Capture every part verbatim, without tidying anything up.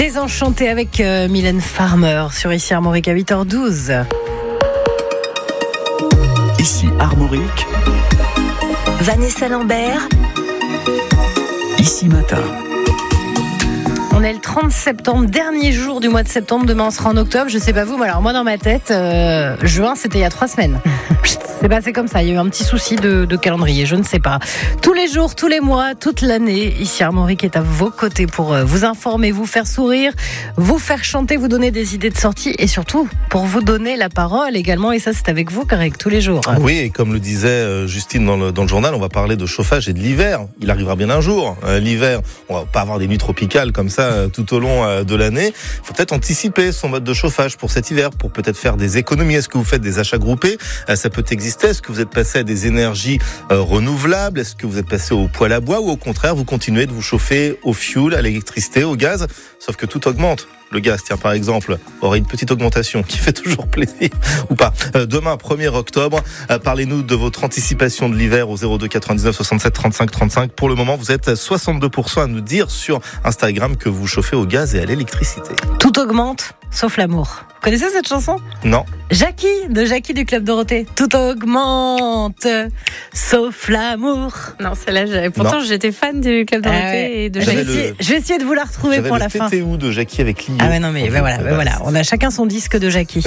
Désenchanté avec euh, Mylène Farmer sur Ici Armorique à huit heures douze. Ici Armorique, Vanessa Lambert, Ici Matin. On est le trente septembre, dernier jour du mois de septembre. Demain, on sera en octobre. Je sais pas vous, mais alors moi, dans ma tête, euh, juin, c'était il y a trois semaines. C'est passé comme ça. Il y a eu un petit souci de, de calendrier. Je ne sais pas. Tous les jours, tous les mois, toute l'année, ici Armorique est à vos côtés pour vous informer, vous faire sourire, vous faire chanter, vous donner des idées de sortie et surtout pour vous donner la parole également. Et ça, c'est avec vous, Greg, tous les jours. Oui, et comme le disait Justine dans le, dans le journal, on va parler de chauffage et de l'hiver. Il arrivera bien un jour. Euh, l'hiver, on va pas avoir des nuits tropicales comme ça tout au long de l'année. Il faut peut-être anticiper son mode de chauffage pour cet hiver, pour peut-être faire des économies. Est-ce que vous faites des achats groupés ? Ça peut exister. Est-ce que vous êtes passé à des énergies euh, renouvelables ? Est-ce que vous êtes passé au poêle à bois ou au contraire, vous continuez de vous chauffer au fioul, à l'électricité, au gaz ? Sauf que tout augmente. Le gaz, tiens, par exemple, aurait une petite augmentation qui fait toujours plaisir, ou pas. Euh, demain, premier octobre, euh, parlez-nous de votre anticipation de l'hiver au zéro deux quatre-vingt-dix-neuf soixante-sept trente-cinq trente-cinq. Pour le moment, vous êtes soixante-deux pour cent à nous dire sur Instagram que vous chauffez au gaz et à l'électricité. Tout augmente, sauf l'amour. Vous connaissez cette chanson ? Non. Jackie, de Jackie du Club Dorothée. Tout augmente, sauf l'amour. Non, celle-là, j'avais... pourtant Non. j'étais fan du Club Dorothée Ah ouais. et de Je vais, J'avais Jackie. essayer, le- je vais essayer de vous la retrouver J'avais pour le la fin. T T ou de Jackie avec Lio. Ah ouais, non, mais ben voilà, ben voilà, on a chacun son disque de Jackie.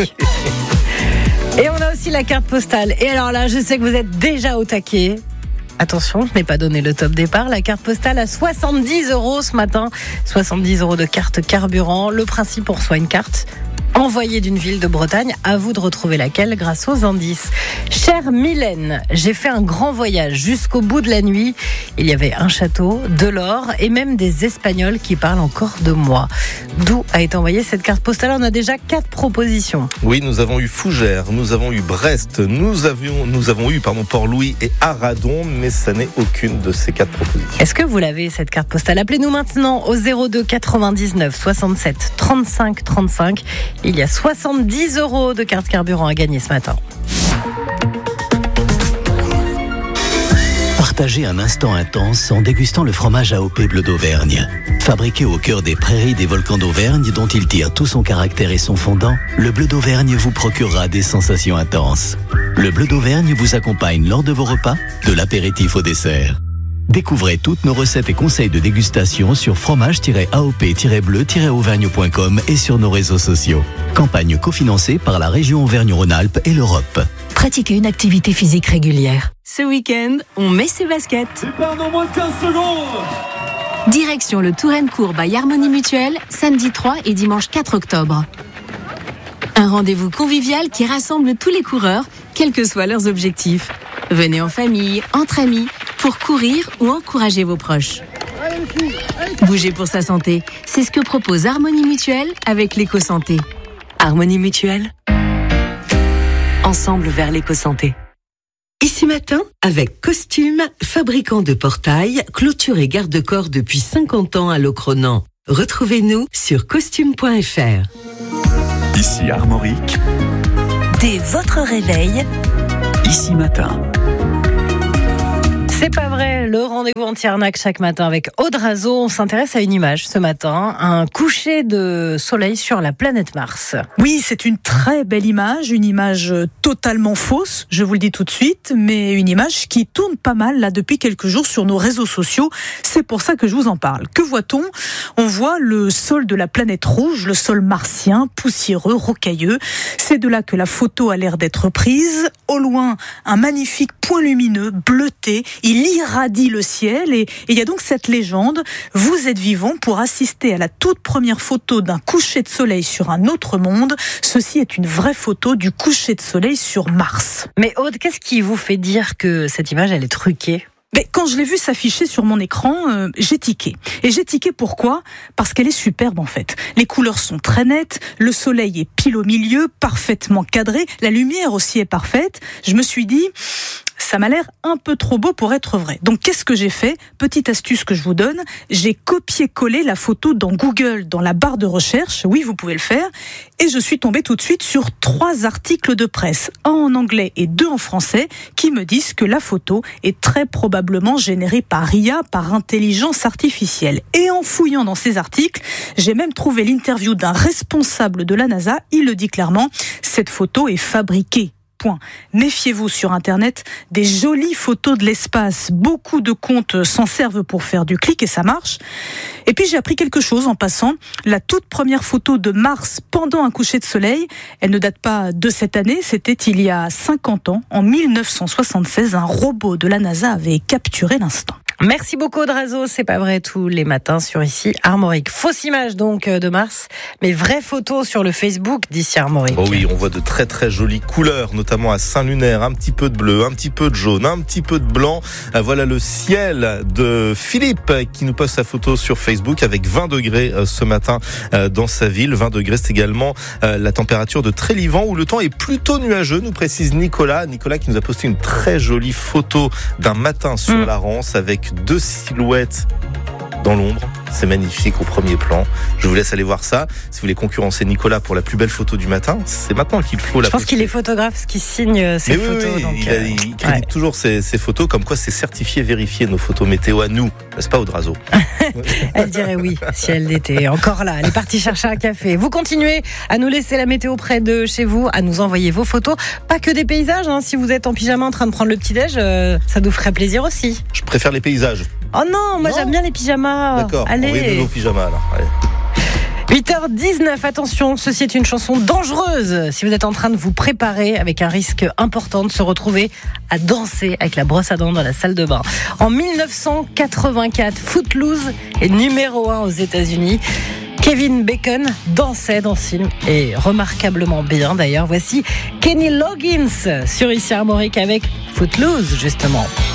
Et on a aussi la carte postale. Et alors là, je sais que vous êtes déjà au taquet. Attention, je n'ai pas donné le top départ. La carte postale à soixante-dix euros ce matin. soixante-dix euros de carte carburant. Le principe pour soi, une carte envoyée d'une ville de Bretagne. À vous de retrouver laquelle grâce aux indices. Chère Mylène, j'ai fait un grand voyage jusqu'au bout de la nuit. Il y avait un château, de l'or et même des Espagnols qui parlent encore de moi. D'où a été envoyée cette carte postale ? On a déjà quatre propositions. Oui, nous avons eu Fougères, nous avons eu Brest, nous avions, nous avons eu pardon, Port-Louis et Arradon, mais ça n'est aucune de ces quatre propositions. Est-ce que vous l'avez, cette carte postale ? Appelez-nous maintenant au zéro deux quatre-vingt-dix-neuf soixante-sept trente-cinq trente-cinq. Il y a soixante-dix euros de carte carburant à gagner ce matin. Partagez un instant intense en dégustant le fromage A O P Bleu d'Auvergne. Fabriqué au cœur des prairies des volcans d'Auvergne dont il tire tout son caractère et son fondant, le Bleu d'Auvergne vous procurera des sensations intenses. Le Bleu d'Auvergne vous accompagne lors de vos repas, de l'apéritif au dessert. Découvrez toutes nos recettes et conseils de dégustation sur fromage tiret A O P tiret bleu tiret auvergne point com et sur nos réseaux sociaux. Campagne cofinancée par la région Auvergne-Rhône-Alpes et l'Europe. pratiquez une activité physique régulière. Ce week-end, on met ses baskets. Dans moins de quinze secondes. Direction le Touraine-Court by Harmonie Mutuelle, samedi trois et dimanche quatre octobre. Un rendez-vous convivial qui rassemble tous les coureurs, quels que soient leurs objectifs. Venez en famille, entre amis, pour courir ou encourager vos proches. Bougez pour sa santé, c'est ce que propose Harmonie Mutuelle avec l'éco-santé. Harmonie Mutuelle. Ensemble vers l'éco-santé. Ici Matin, avec Costume, fabricant de portails, clôture et garde-corps depuis cinquante ans à Locronan. Retrouvez-nous sur costume point f r. Ici Armorique, Dès votre réveil, Ici Matin. C'est pas vrai, le rendez-vous anti-arnaque chaque matin avec Aude Razo. On s'intéresse à une image ce matin, un coucher de soleil sur la planète Mars. Oui, c'est une très belle image, une image totalement fausse, je vous le dis tout de suite, mais une image qui tourne pas mal là depuis quelques jours sur nos réseaux sociaux. C'est pour ça que je vous en parle. Que voit-on ? On voit le sol de la planète rouge, le sol martien, poussiéreux, rocailleux. C'est de là que la photo a l'air d'être prise. Au loin, un magnifique point lumineux, bleuté. Il irradie le ciel et il y a donc cette légende. Vous êtes vivant pour assister à la toute première photo d'un coucher de soleil sur un autre monde. Ceci est une vraie photo du coucher de soleil sur Mars. Mais Aude, qu'est-ce qui vous fait dire que cette image, elle est truquée ? Mais quand je l'ai vue s'afficher sur mon écran, euh, j'ai tiqué. Et j'ai tiqué pourquoi ? Parce qu'elle est superbe en fait. Les couleurs sont très nettes, le soleil est pile au milieu, parfaitement cadré, la lumière aussi est parfaite. Je me suis dit, ça m'a l'air un peu trop beau pour être vrai. Donc qu'est-ce que j'ai fait ? Petite astuce que je vous donne, j'ai copié-collé la photo dans Google, dans la barre de recherche, oui vous pouvez le faire, et je suis tombée tout de suite sur trois articles de presse, un en anglais et deux en français, qui me disent que la photo est très probablement générée par I A, par intelligence artificielle. Et en fouillant dans ces articles, j'ai même trouvé l'interview d'un responsable de la NASA, il le dit clairement, cette photo est fabriquée. Point. Méfiez-vous sur Internet des jolies photos de l'espace. Beaucoup de comptes s'en servent pour faire du clic et ça marche. Et puis j'ai appris quelque chose en passant. La toute première photo de Mars pendant un coucher de soleil, elle ne date pas de cette année, c'était il y a cinquante ans. En mille neuf cent soixante-seize, un robot de la NASA avait capturé l'instant. Merci beaucoup Drazo, c'est pas vrai tous les matins sur ici Armorique. Fausse image donc de Mars, mais vraie photo sur le Facebook d'ici Armorique. Oh oui, on voit de très très jolies couleurs, notamment à Saint-Lunaire, un petit peu de bleu, un petit peu de jaune, un petit peu de blanc. Voilà le ciel de Philippe qui nous poste sa photo sur Facebook avec vingt degrés ce matin dans sa ville. vingt degrés, c'est également la température de Trélivan où le temps est plutôt nuageux, nous précise Nicolas. Nicolas qui nous a posté une très jolie photo d'un matin sur mmh. la Rance avec deux silhouettes dans l'ombre. C'est magnifique au premier plan. Je vous laisse aller voir ça. Si vous voulez concurrencer Nicolas pour la plus belle photo du matin, c'est maintenant qu'il faut la Je pense poster. qu'il est photographe, ce qui signe ses Mais photos. Oui, oui, donc il, euh, a, il crédite ouais. toujours ses, ses photos, comme quoi c'est certifié, vérifié, nos photos météo à nous. N'est-ce pas, Audrazo? Elle dirait oui, si elle était encore là. Elle est partie chercher un café. Vous continuez à nous laisser la météo près de chez vous, à nous envoyer vos photos. Pas que des paysages, hein. Si vous êtes en pyjama en train de prendre le petit-déj, euh, ça nous ferait plaisir aussi. Je préfère les paysages. Oh non, moi non. j'aime bien les pyjamas. D'accord, allez. envoyez-nous nos pyjamas alors. Allez. huit heures dix-neuf, attention, ceci est une chanson dangereuse. Si vous êtes en train de vous préparer avec un risque important de se retrouver à danser avec la brosse à dents dans la salle de bain. En dix-neuf cent quatre-vingt-quatre, Footloose est numéro un aux États-Unis. Kevin Bacon dansait dans ce film et remarquablement bien d'ailleurs. Voici Kenny Loggins sur Ici Armorique avec Footloose justement.